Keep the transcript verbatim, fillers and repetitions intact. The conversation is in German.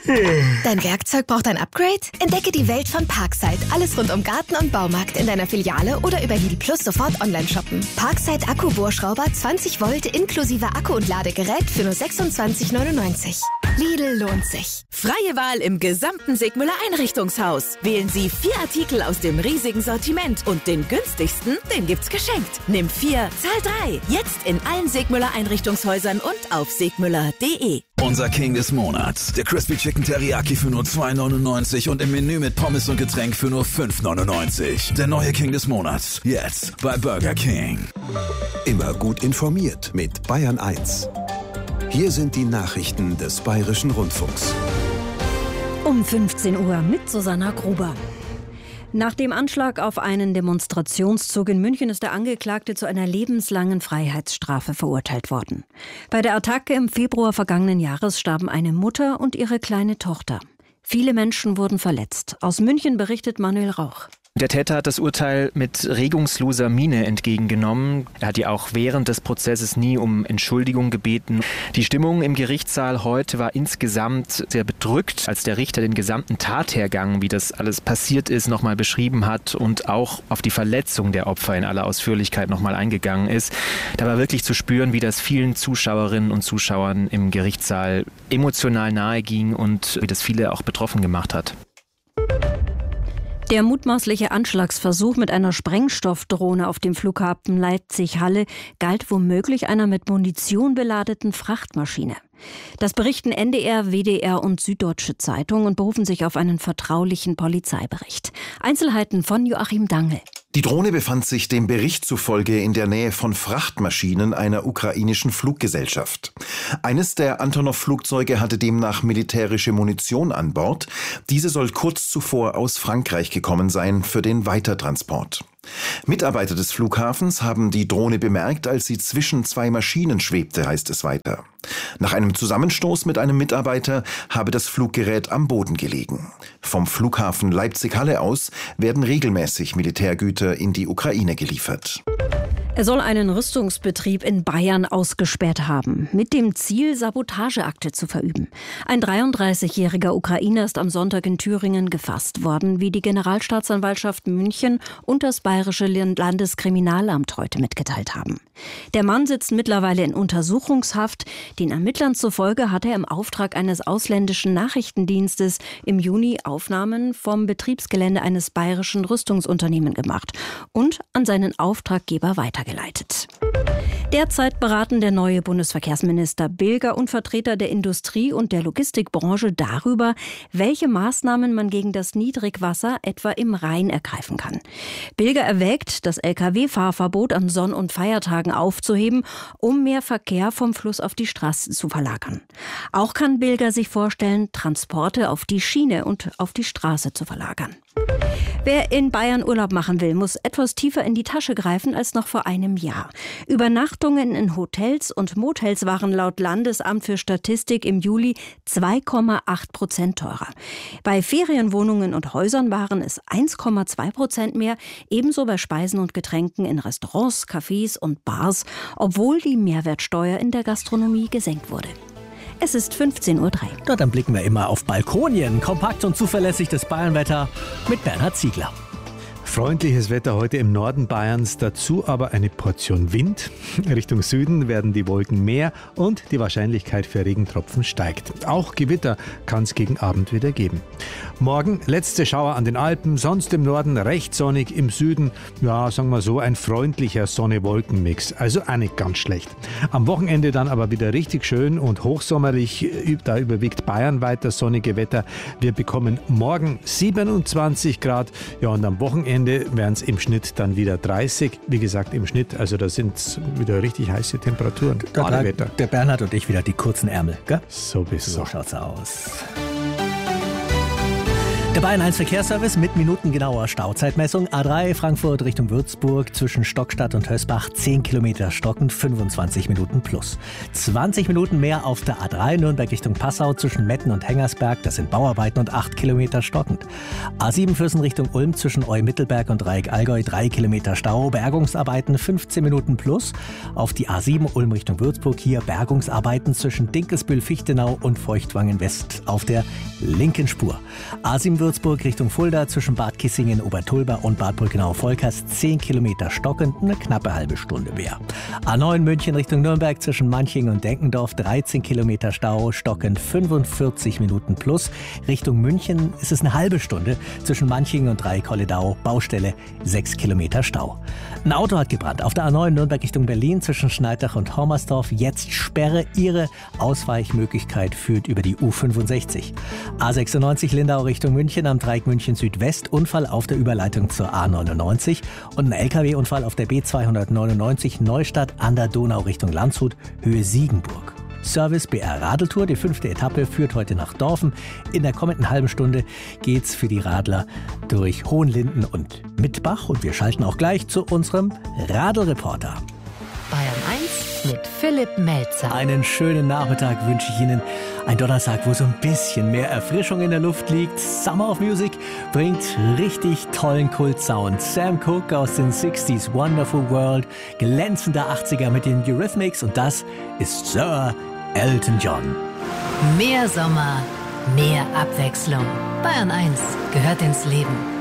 Dein Werkzeug braucht ein Upgrade? Entdecke die Welt von Parkside. Alles rund um Garten und Baumarkt in deiner Filiale oder über Lidl Plus sofort online shoppen. Parkside Akkubohrschrauber zwanzig Volt inklusive Akku und Ladegerät für nur sechsundzwanzig neunundneunzig. Lidl lohnt sich. Freie Wahl im gesamten Sigmüller Einrichtungshaus. Wählen Sie vier Artikel aus dem riesigen Sortiment und den günstigsten, den gibt's geschenkt. Nimm vier, zahl drei. Jetzt in allen Sigmüller Einrichtungshäusern und auf sigmüller punkt de. Unser King des Monats. Der Crispy Chicken Teriyaki für nur zwei neunundneunzig und im Menü mit Pommes und Getränk für nur fünf neunundneunzig. Der neue King des Monats. Jetzt bei Burger King. Immer gut informiert mit Bayern eins. Hier sind die Nachrichten des Bayerischen Rundfunks. Um fünfzehn Uhr mit Susanna Gruber. Nach dem Anschlag auf einen Demonstrationszug in München ist der Angeklagte zu einer lebenslangen Freiheitsstrafe verurteilt worden. Bei der Attacke im Februar vergangenen Jahres starben eine Mutter und ihre kleine Tochter. Viele Menschen wurden verletzt. Aus München berichtet Manuel Rauch. Der Täter hat das Urteil mit regungsloser Miene entgegengenommen. Er hat ja auch während des Prozesses nie um Entschuldigung gebeten. Die Stimmung im Gerichtssaal heute war insgesamt sehr bedrückt, als der Richter den gesamten Tathergang, wie das alles passiert ist, nochmal beschrieben hat und auch auf die Verletzung der Opfer in aller Ausführlichkeit nochmal eingegangen ist. Da war wirklich zu spüren, wie das vielen Zuschauerinnen und Zuschauern im Gerichtssaal emotional nahe ging und wie das viele auch betroffen gemacht hat. Der mutmaßliche Anschlagsversuch mit einer Sprengstoffdrohne auf dem Flughafen Leipzig-Halle galt womöglich einer mit Munition beladeten Frachtmaschine. Das berichten N D R, W D R und Süddeutsche Zeitung und berufen sich auf einen vertraulichen Polizeibericht. Einzelheiten von Joachim Dangel. Die Drohne befand sich dem Bericht zufolge in der Nähe von Frachtmaschinen einer ukrainischen Fluggesellschaft. Eines der Antonov-Flugzeuge hatte demnach militärische Munition an Bord. Diese soll kurz zuvor aus Frankreich gekommen sein für den Weitertransport. Mitarbeiter des Flughafens haben die Drohne bemerkt, als sie zwischen zwei Maschinen schwebte, heißt es weiter. Nach einem Zusammenstoß mit einem Mitarbeiter habe das Fluggerät am Boden gelegen. Vom Flughafen Leipzig-Halle aus werden regelmäßig Militärgüter in die Ukraine geliefert. Er soll einen Rüstungsbetrieb in Bayern ausgesperrt haben, mit dem Ziel, Sabotageakte zu verüben. Ein dreiunddreißigjähriger Ukrainer ist am Sonntag in Thüringen gefasst worden, wie die Generalstaatsanwaltschaft München und das Bayerische Landeskriminalamt heute mitgeteilt haben. Der Mann sitzt mittlerweile in Untersuchungshaft. Den Ermittlern zufolge hat er im Auftrag eines ausländischen Nachrichtendienstes im Juni Aufnahmen vom Betriebsgelände eines bayerischen Rüstungsunternehmens gemacht und an seinen Auftraggeber weitergeleitet. Derzeit beraten der neue Bundesverkehrsminister Bilger und Vertreter der Industrie und der Logistikbranche darüber, welche Maßnahmen man gegen das Niedrigwasser etwa im Rhein ergreifen kann. Bilger erwägt, das L K W-Fahrverbot an Sonn- und Feiertagen aufzuheben, um mehr Verkehr vom Fluss auf die Straße zu verlagern. Auch kann Bilger sich vorstellen, Transporte auf die Schiene und auf die Straße zu verlagern. Wer in Bayern Urlaub machen will, muss etwas tiefer in die Tasche greifen als noch vor einem Jahr. Übernachtungen in Hotels und Motels waren laut Landesamt für Statistik im Juli zwei Komma acht Prozent teurer. Bei Ferienwohnungen und Häusern waren es eins Komma zwei Prozent mehr, ebenso bei Speisen und Getränken in Restaurants, Cafés und Bars, obwohl die Mehrwertsteuer in der Gastronomie gesenkt wurde. Es ist fünfzehn Uhr drei. Dort dann blicken wir immer auf Balkonien. Kompakt und zuverlässig das Bayernwetter mit Bernhard Ziegler. Freundliches Wetter heute im Norden Bayerns, dazu aber eine Portion Wind. Richtung Süden werden die Wolken mehr und die Wahrscheinlichkeit für Regentropfen steigt. Auch Gewitter kann es gegen Abend wieder geben. Morgen letzte Schauer an den Alpen, sonst im Norden recht sonnig, im Süden, ja, sagen wir so, ein freundlicher Sonne-Wolken-Mix. Also auch nicht ganz schlecht. Am Wochenende dann aber wieder richtig schön und hochsommerlich, da überwiegt bayernweit das sonnige Wetter. Wir bekommen morgen siebenundzwanzig Grad, ja, und am Wochenende wären es im Schnitt dann wieder dreißig. Wie gesagt, im Schnitt, also da sind es wieder richtig heiße Temperaturen. Da Wetter. Der Bernhard und ich wieder die kurzen Ärmel, gell? So bist du. So schaut's aus. Der Bayern eins Verkehrsservice mit minutengenauer Stauzeitmessung. A drei Frankfurt Richtung Würzburg zwischen Stockstadt und Hösbach zehn Kilometer stockend, fünfundzwanzig Minuten plus. zwanzig Minuten mehr auf der A drei Nürnberg Richtung Passau zwischen Metten und Hengersberg. Das sind Bauarbeiten und acht Kilometer stockend. A sieben Füssen Richtung Ulm zwischen Eu-Mittelberg und Dreieck-Allgäu drei Kilometer Stau. Bergungsarbeiten fünfzehn Minuten plus. Auf die A sieben Ulm Richtung Würzburg hier Bergungsarbeiten zwischen Dinkelsbühl-Fichtenau und Feuchtwangen West auf der linken Spur. A sieben Würzburg Richtung Fulda zwischen Bad Kissingen, Obertulba und Bad Brückenau-Volkers zehn Kilometer stockend, eine knappe halbe Stunde mehr. A neun München Richtung Nürnberg zwischen Manching und Denkendorf dreizehn Kilometer Stau, stockend fünfundvierzig Minuten plus. Richtung München ist es eine halbe Stunde zwischen Manching und Dreieck-Holledau, Baustelle sechs Kilometer Stau. Ein Auto hat gebrannt auf der A neun Nürnberg Richtung Berlin zwischen Schneidach und Hommersdorf. Jetzt Sperre. Ihre Ausweichmöglichkeit führt über die U fünfundsechzig. A sechsundneunzig Lindau Richtung München am Dreieck München Südwest, Unfall auf der Überleitung zur A neunundneunzig und ein L K W-Unfall auf der B zweihundertneunundneunzig Neustadt an der Donau Richtung Landshut, Höhe Siegenburg. Service B R Radeltour, die fünfte Etappe, führt heute nach Dorfen. In der kommenden halben Stunde geht's für die Radler durch Hohenlinden und Mittbach und wir schalten auch gleich zu unserem Radelreporter. Bayern eins mit Philipp Melzer. Einen schönen Nachmittag wünsche ich Ihnen. Ein Donnerstag, wo so ein bisschen mehr Erfrischung in der Luft liegt. Summer of Music bringt richtig tollen Kultsound. Sam Cooke aus den sechziger, Wonderful World, glänzender achtziger mit den Eurythmics und das ist Sir Elton John. Mehr Sommer, mehr Abwechslung. Bayern eins gehört ins Leben.